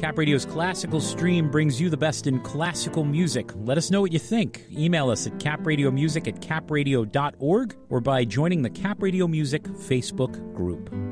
Cap Radio's classical stream brings you the best in classical music. Let us know what you think. Email us at capradiomusic@capradio.org or by joining the Cap Radio Music Facebook group.